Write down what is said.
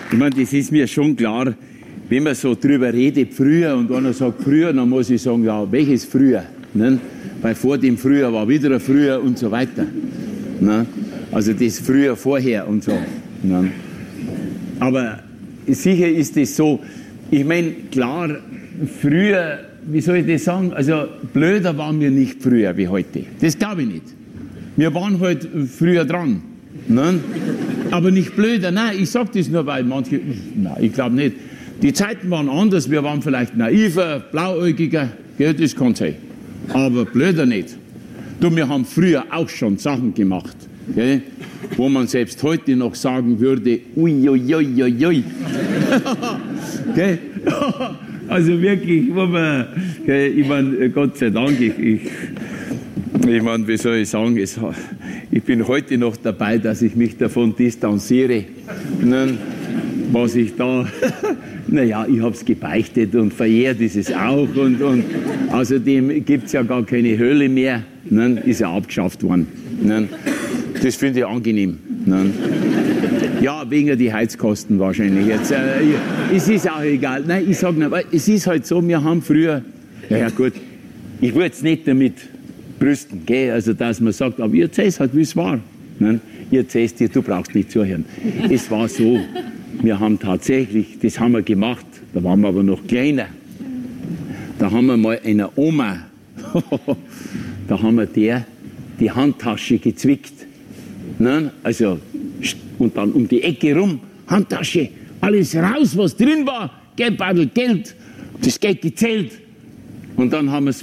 Ich meine, das ist mir schon klar, wenn man so drüber redet, früher, und einer sagt früher, dann muss ich sagen, ja, welches früher? Ne? Weil vor dem Früher war wieder ein Früher und so weiter. Ne? Also das Früher vorher und so. Ne? Aber sicher ist es so, ich meine, klar, früher, wie soll ich das sagen, also blöder waren wir nicht früher wie heute. Das glaube ich nicht. Wir waren halt früher dran. Ne? Aber nicht blöder, nein, ich sage das nur, weil manche, nein, ich glaube nicht. Die Zeiten waren anders, wir waren vielleicht naiver, blauäugiger, gell, das kann sein. Aber blöder nicht. Du, wir haben früher auch schon Sachen gemacht, gell, wo man selbst heute noch sagen würde, uiuiuiui. Also wirklich, wo man, ich meine, Gott sei Dank, ich meine, wie soll ich sagen, ich bin heute noch dabei, dass ich mich davon distanziere, ne, was ich da, naja, ich habe es gebeichtet und verjährt ist es auch und außerdem gibt es ja gar keine Hölle mehr, ne, ist ja abgeschafft worden. Ne. Das finde ich angenehm. Ne. Ja, wegen die Heizkosten wahrscheinlich jetzt. Es ist auch egal. Nein, ich sage nur, es ist halt so, wir haben früher, ja gut, ich will jetzt nicht damit brüsten, gell? Also dass man sagt, aber ihr erzählt halt, wie es war. Ne? Ihr erzählst dir, du brauchst nicht zuhören. Es war so, wir haben tatsächlich, das haben wir gemacht, da waren wir aber noch kleiner. Da haben wir mal einer Oma, da haben wir die Handtasche gezwickt. Ne? Also, und dann um die Ecke rum, Handtasche, alles raus, was drin war, Geldbeutel, Geld, das Geld gezählt. Und dann haben wir es